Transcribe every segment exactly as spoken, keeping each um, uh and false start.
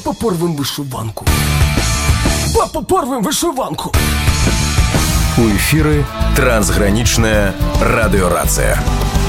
Папа, порвем вышиванку. Папа, порвем вышиванку. У эфіры трансгранічная радыёрацыя.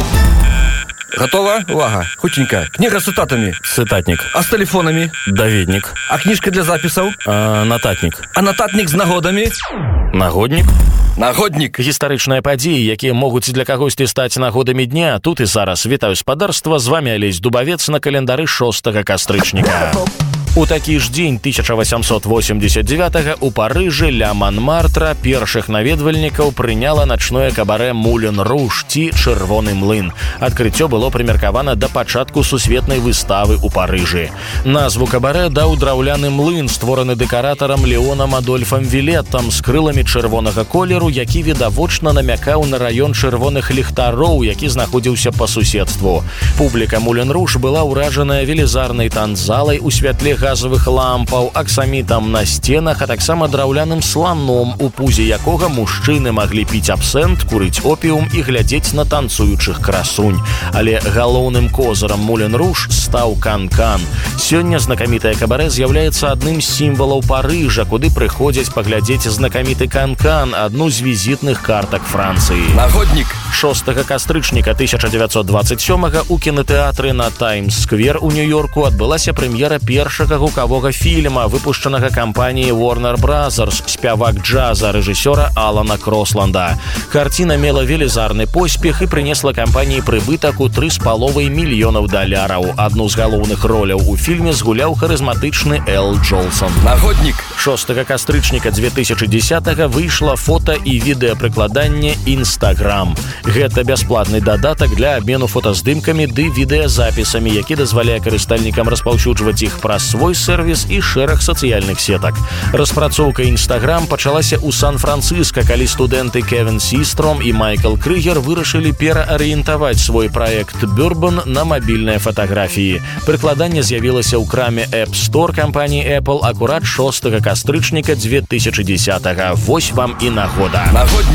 Готова? Увага. Хутенька. Книга с цитатами. Цитатник. А с телефонами? Даведник. А книжка для записаў? А, нататник. А нататник з нагодамі? Нагодник. Нагоднік. Гістарычныя падзеі, якія могуць для кагосьці стаць нагодамі дня. Тут і зараз. Вітаю спадарства. З вами Алесь Дубавец на календары шостага кастрычніка. У такі ж дзень тысяча восемьсот восемьдесят девятого у Парыжы ля Манмартра першых наведвальнікаў прыняла начное кабарэ «Мулен Руж» ці «Чырвоны млын». Адкрыццё было прымеркавана да пачатку сусветнай выставы ў Парыжы. Назву кабарэ даў драўляны млын, створаны дэкаратарам Леонам Адольфам Вілетам з крыламі чырвонага колеру, які відавочна намякаў на раён чырвоных ліхтароў, які знаходзіўся па суседству. Публіка «Мулен Руж» была ўражаная велізарнай танцзалай у святле газовых лампаў, аксамітам на сценах, а таксама драўляным сланом, у пузе якога мужчыны маглі піць абсент, курыць опіум і глядзець на танцуючых красунь. Але галоўным козырам «Мулен Руж» стаў канкан. Сёння знакамітае кабарэ з'яўляецца адным з сімвалаў Парыжа, куды прыходзяць паглядзець знакаміты канкан, адну з візітных картак Францыі. Нагоднік. шостага кастрычніка тысяча девятьсот двадцать сёмого у кінатэатры на Таймс-сквер у Нью-Йорку адбылася прэм'ера першага гукавога фільма, выпушчанага кампаніяй Warner Brothers, спявак джаза рэжысёра Алана Кросланда. Карціна мела велізарны поспех і прынесла кампаніі прыбытак у тры з паловай мільёнаў даляраў. Адну з галоўных роляў у фільме згуляў харызматычны Эл Джолсон. Нагоднік. шостага кастрычніка две тысячи десятого выйшла фота і відэапрыкладанне Instagram. Гэта бясплатны дадатак для абмену фотаздымкамі ды відэазапісамі, які дазваляе карыстальнікам распаўсюджваць іх праз свой сервіс і шэраг сацыяльных сетак. Распрацоўка Instagram пачалася ў Сан-Францыска, калі студэнты Кевін Систром і Майкл Крыгер вырашылі пераарыентаваць свой праект Bourbon на мабільныя фатаграфіі. Прыкладанне з'явілася ў краме App Store кампаніі Apple акурат шостага кастрычніка две тысячи десятого. Вось вам і нагода. Нагоднік.